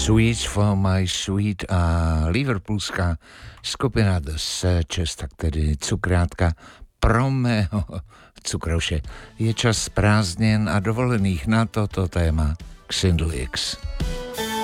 Sweet for my sweet a liverpoolská skupina The Searchers, tak tedy cukrátka pro mého cukroše. Je čas prázdnin a dovolených na toto téma Xindlix.